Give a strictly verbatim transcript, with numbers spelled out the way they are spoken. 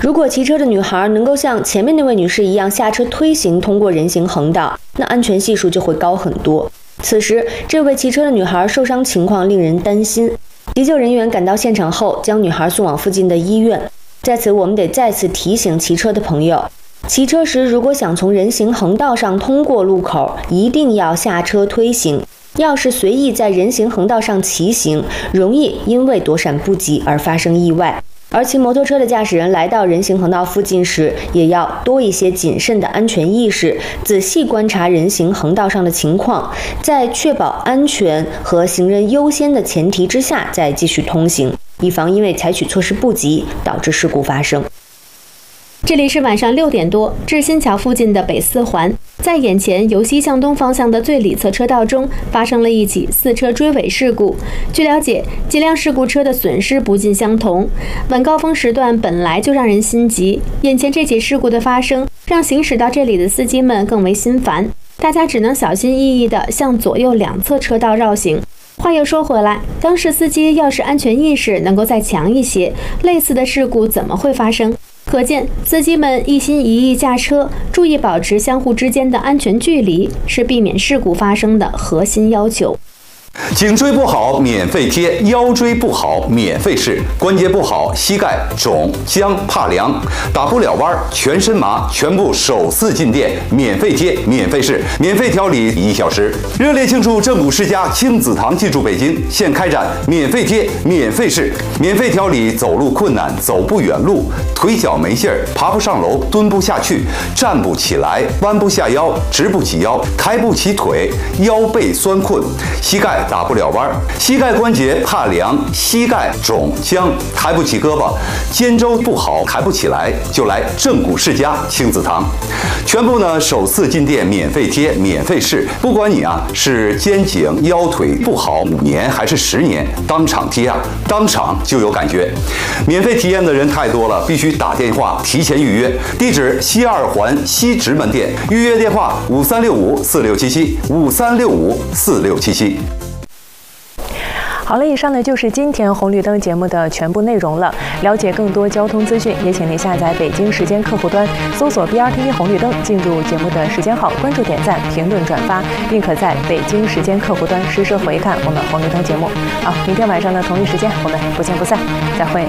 如果骑车的女孩能够像前面那位女士一样下车推行通过人行横道，那安全系数就会高很多。此时，这位骑车的女孩受伤情况令人担心。急救人员赶到现场后，将女孩送往附近的医院。在此，我们得再次提醒骑车的朋友，骑车时如果想从人行横道上通过路口，一定要下车推行。要是随意在人行横道上骑行，容易因为躲闪不及而发生意外。而骑摩托车的驾驶人来到人行横道附近时，也要多一些谨慎的安全意识，仔细观察人行横道上的情况，在确保安全和行人优先的前提之下，再继续通行，以防因为采取措施不及导致事故发生。这里是晚上六点多，至新桥附近的北四环，在眼前由西向东方向的最里侧车道中发生了一起四车追尾事故。据了解，几辆事故车的损失不尽相同。晚高峰时段本来就让人心急，眼前这起事故的发生，让行驶到这里的司机们更为心烦，大家只能小心翼翼地向左右两侧车道绕行。话又说回来，当事司机要是安全意识能够再强一些，类似的事故怎么会发生？可见，司机们一心一意驾车，注意保持相互之间的安全距离，是避免事故发生的核心要求。 颈椎不好免费贴，腰椎不好免费试，关节不好膝盖肿僵怕凉，打不了弯全身麻，全部手四进店免费贴免费试，免费调理一小时。热烈庆祝正骨世家亲子堂进驻北京，现开展免费贴免费试，免费调理走路困难、走不远路、腿脚没劲儿、爬不上楼、蹲不下去、站不起来、弯不下腰、直不起腰、抬不起腿、腰背酸困、膝盖打不了弯，膝盖关节怕凉，膝盖肿僵，抬不起胳膊，肩周不好，抬不起来，就来正骨世家亲子堂，全部呢首次进店免费贴免费试，不管你啊是肩颈腰腿不好五年还是十年，当场贴啊，当场就有感觉。免费体验的人太多了，必须打电话提前预约。地址西二环西直门店，预约电话五三六五四六七七五三六五四六七七。 好了，以上呢就是今天红绿灯节目的全部内容了。了解更多交通资讯，也请您下载北京时间客户端，搜索 B R T 红绿灯，进入节目的时间号，关注、点赞、评论、转发，并可在北京时间客户端实时回看我们红绿灯节目。好，明天晚上的同一时间，我们不见不散，再会。